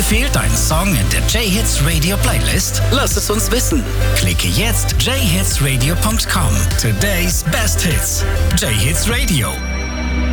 fehlt ein Song in der J-Hits Radio Playlist? Lass es uns wissen. Klicke jetzt jhitsradio.com. Today's Best Hits. J-Hits Radio.